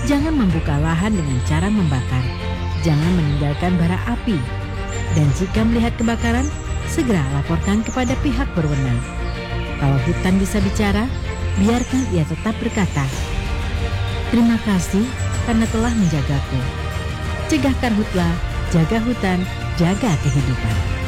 Jangan membuka lahan dengan cara membakar. Jangan meninggalkan bara api. Dan jika melihat kebakaran, segera laporkan kepada pihak berwenang. Kalau hutan bisa bicara, biarkan ia tetap berkata, "Terima kasih karena telah menjagaku." Cegah karhutla, jaga hutan, jaga kehidupan.